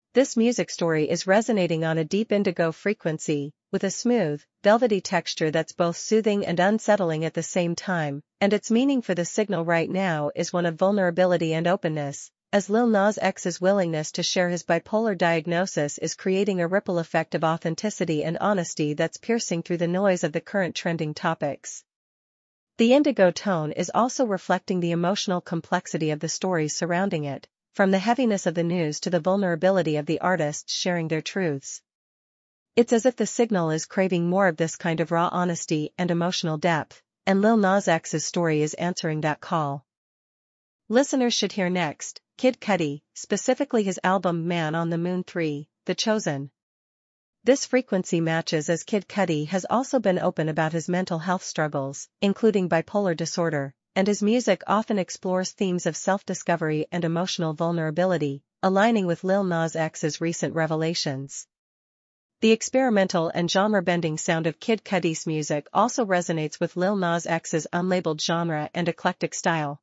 This music story is resonating on a deep indigo frequency, with a smooth, velvety texture that's both soothing and unsettling at the same time, and its meaning for the signal right now is one of vulnerability and openness, as Lil Nas X's willingness to share his bipolar diagnosis is creating a ripple effect of authenticity and honesty that's piercing through the noise of the current trending topics. The indigo tone is also reflecting the emotional complexity of the stories surrounding it, from the heaviness of the news to the vulnerability of the artists sharing their truths. It's as if the signal is craving more of this kind of raw honesty and emotional depth, and Lil Nas X's story is answering that call. Listeners should hear next, Kid Cudi, specifically his album Man on the Moon 3, The Chosen. This frequency matches as Kid Cudi has also been open about his mental health struggles, including bipolar disorder, and his music often explores themes of self-discovery and emotional vulnerability, aligning with Lil Nas X's recent revelations. The experimental and genre-bending sound of Kid Cudi's music also resonates with Lil Nas X's unlabeled genre and eclectic style.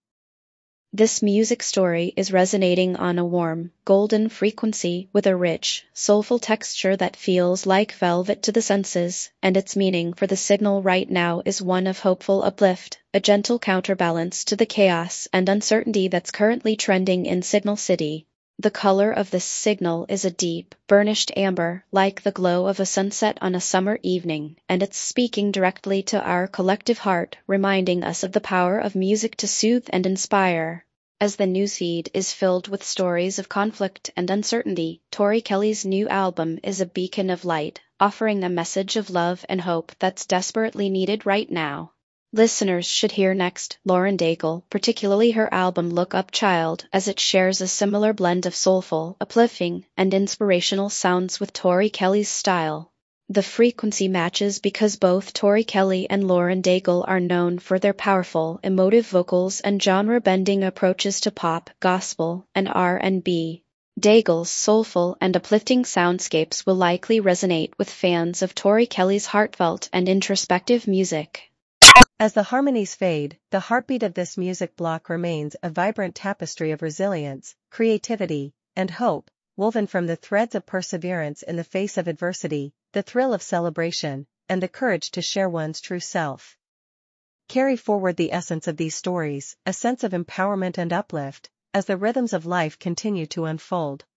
This music story is resonating on a warm, golden frequency with a rich, soulful texture that feels like velvet to the senses, and its meaning for the signal right now is one of hopeful uplift, a gentle counterbalance to the chaos and uncertainty that's currently trending in Signal City. The color of this signal is a deep, burnished amber, like the glow of a sunset on a summer evening, and it's speaking directly to our collective heart, reminding us of the power of music to soothe and inspire. As the newsfeed is filled with stories of conflict and uncertainty, Tori Kelly's new album is a beacon of light, offering a message of love and hope that's desperately needed right now. Listeners should hear next Lauren Daigle, particularly her album Look Up Child, as it shares a similar blend of soulful, uplifting, and inspirational sounds with Tori Kelly's style. The frequency matches because both Tori Kelly and Lauren Daigle are known for their powerful, emotive vocals and genre-bending approaches to pop, gospel, and R&B. Daigle's soulful and uplifting soundscapes will likely resonate with fans of Tori Kelly's heartfelt and introspective music. As the harmonies fade, the heartbeat of this music block remains a vibrant tapestry of resilience, creativity, and hope, woven from the threads of perseverance in the face of adversity, the thrill of celebration, and the courage to share one's true self. Carry forward the essence of these stories, a sense of empowerment and uplift, as the rhythms of life continue to unfold.